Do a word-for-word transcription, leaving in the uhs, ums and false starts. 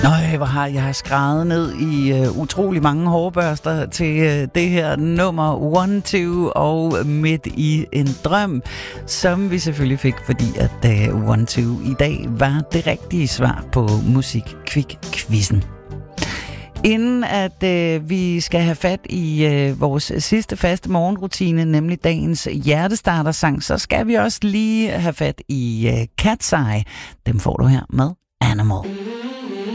Nøj, hvor har jeg skrevet ned i uh, utrolig mange hårbørster til uh, det her nummer One Two og Midt i en drøm, som vi selvfølgelig fik, fordi at uh, One Two i dag var det rigtige svar på Musik-Kvik-quizzen. Inden at øh, vi skal have fat i øh, vores sidste faste morgenrutine, nemlig dagens hjertestartersang, så skal vi også lige have fat i øh, Cat's Eye. Dem får du her med Animal.